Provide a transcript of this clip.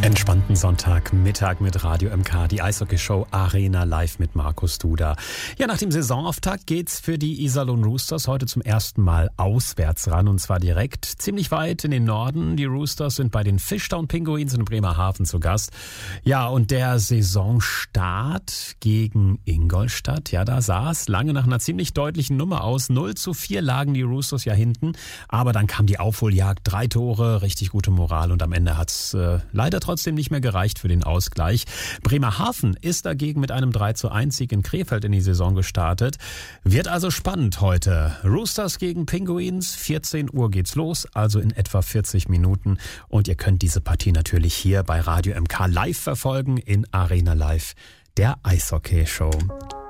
Entspannten Sonntagmittag mit Radio MK, die Eishockey-Show Arena live mit Markus Duda. Ja, nach dem Saisonauftakt geht's für die Iserlohn Roosters heute zum ersten Mal auswärts ran, und zwar direkt ziemlich weit in den Norden. Die Roosters sind bei den Fishtown Pinguins in Bremerhaven zu Gast. Ja, und der Saisonstart gegen Ingolstadt, ja, da sah es lange nach einer ziemlich deutlichen Nummer aus. 0:4 lagen die Roosters ja hinten, aber dann kam die Aufholjagd, 3 Tore, richtig gute Moral, und am Ende hat's leider trotzdem nicht mehr gereicht für den Ausgleich. Bremerhaven ist dagegen mit einem 3:1 Sieg in Krefeld in die Saison gestartet. Wird also spannend heute. Roosters gegen Pinguins, 14 Uhr geht's los, also in etwa 40 Minuten. Und ihr könnt diese Partie natürlich hier bei Radio MK live verfolgen in Arena Live, der Eishockey-Show.